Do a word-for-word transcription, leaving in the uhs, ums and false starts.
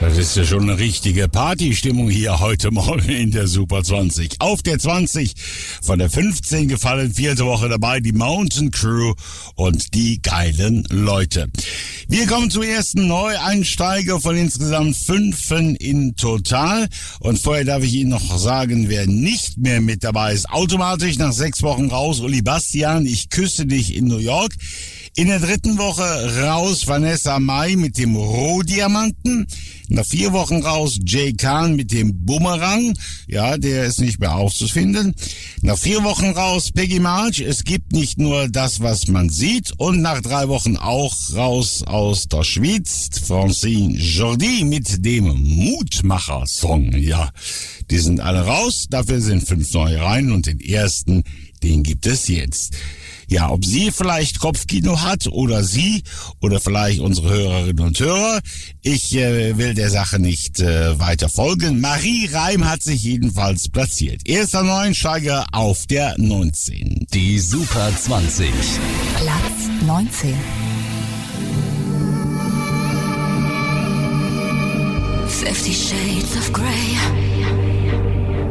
Das ist ja schon eine richtige Partystimmung hier heute Morgen in der Super zwanzig. Auf der zwanzig von der fünfzehn gefallen, vierte Woche dabei, die Mountain Crew und die geilen Leute. Wir kommen zum ersten Neueinsteiger von insgesamt fünfen in total. Und vorher darf ich Ihnen noch sagen, wer nicht mehr mit dabei ist. Automatisch nach sechs Wochen raus, Uli Bastian, ich küsse dich in New York. In der dritten Woche raus Vanessa Mai mit dem Rohdiamanten. Nach vier Wochen raus Jay Khan mit dem Bumerang. Ja, der ist nicht mehr aufzufinden. Nach vier Wochen raus Peggy March. Es gibt nicht nur das, was man sieht. Und nach drei Wochen auch raus aus der Schweiz Francine Jordi mit dem Mutmacher-Song. Ja, die sind alle raus. Dafür sind fünf neue rein und den ersten, den gibt es jetzt. Ja, ob sie vielleicht Kopfkino hat oder sie oder vielleicht unsere Hörerinnen und Hörer, ich äh, will der Sache nicht äh, weiter folgen. Marie Reim hat sich jedenfalls platziert. Erster Neuensteiger auf der neunzehn. Die Super zwanzig. Platz neunzehn. Fifty Shades of Grey.